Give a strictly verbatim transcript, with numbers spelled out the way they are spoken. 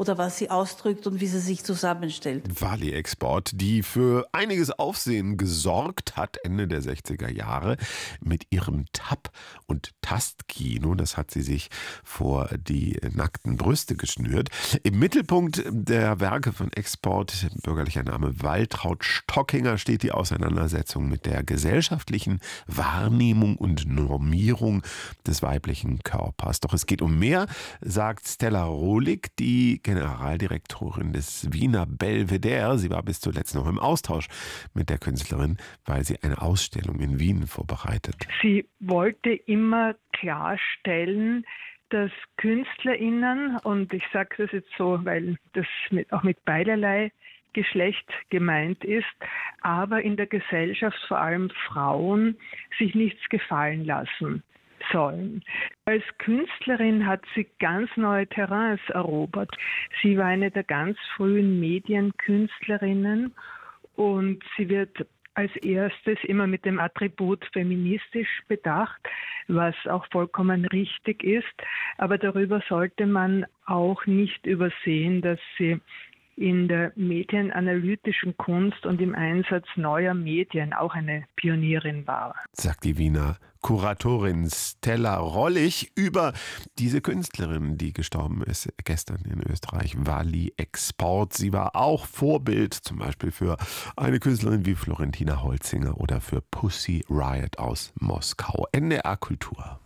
oder was sie ausdrückt und wie sie sich zusammenstellt. Wally Export, die für einiges Aufsehen gesorgt hat Ende der sechziger Jahre mit ihrem Tab- und Tastkino. Das hat sie sich vor die nackten Brüste geschnürt. Im Mittelpunkt der Werke von Export, bürgerlicher Name Waltraud Stockinger, steht die Auseinandersetzung mit der gesellschaftlichen Wahrnehmung und Normierung des weiblichen Körpers. Doch es geht um mehr, sagt Stella Rohlig, die Generaldirektorin des Wiener Belvedere. Sie war bis zuletzt noch im Austausch mit der Künstlerin, weil sie eine Ausstellung in Wien vorbereitet. Sie wollte immer klarstellen, dass KünstlerInnen, und ich sage das jetzt so, weil das mit, auch mit beiderlei Geschlecht gemeint ist, aber in der Gesellschaft vor allem Frauen sich nichts gefallen lassen sollen. Als Künstlerin hat sie ganz neue Terrains erobert. Sie war eine der ganz frühen Medienkünstlerinnen und sie wird als erstes immer mit dem Attribut feministisch bedacht, was auch vollkommen richtig ist. Aber darüber sollte man auch nicht übersehen, dass sie in der medienanalytischen Kunst und im Einsatz neuer Medien auch eine Pionierin war. Sagt die Wiener Kuratorin Stella Rollig über diese Künstlerin, die gestorben ist gestern in Österreich, Wally Export. Sie war auch Vorbild zum Beispiel für eine Künstlerin wie Florentina Holzinger oder für Pussy Riot aus Moskau. N D R Kultur.